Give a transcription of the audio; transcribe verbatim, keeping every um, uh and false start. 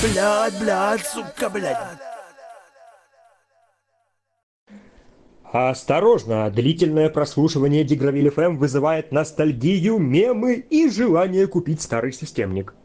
Блядь, блядь, сука, блядь. Осторожно, длительное прослушивание Дигравиль эф эм вызывает ностальгию, мемы и желание купить старый системник.